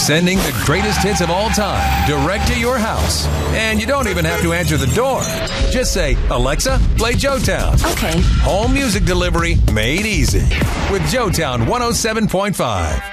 Sending the greatest hits of all time direct to your house. And you don't even have to answer the door. Just say, Alexa, play Joetown. Okay. Home music delivery made easy with Joetown 107.5.